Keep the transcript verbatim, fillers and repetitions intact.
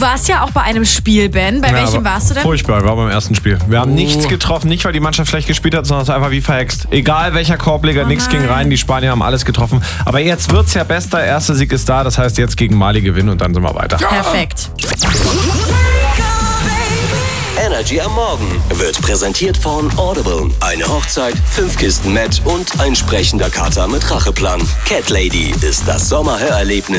warst ja auch bei einem Spiel, Ben. Bei Ja, welchem aber warst du denn? Furchtbar, war beim ersten Spiel. Wir haben Oh. nichts getroffen, nicht weil die Mannschaft schlecht gespielt hat, sondern es war einfach wie verhext. Egal welcher Korbleger, Oh nichts ging nein. rein, die Spanier haben alles getroffen. Aber jetzt wird's ja bester, erster Sieg ist da, das heißt jetzt gegen Mali gewinnen und dann sind wir weiter. Perfekt. Energy am Morgen wird präsentiert von Audible. Eine Hochzeit, fünf Kisten Met und ein sprechender Kater mit Racheplan. Cat Lady ist das Sommerhörerlebnis.